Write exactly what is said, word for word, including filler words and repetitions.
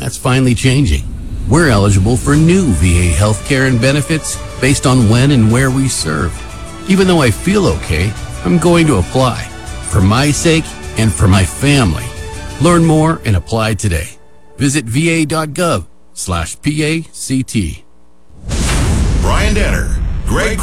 that's finally changing. We're eligible for new V A healthcare and benefits based on when and where we serve. Even though I feel okay, I'm going to apply. For my sake and for my family. Learn more and apply today. Visit va.gov slash PACT. Brian Denner, Greg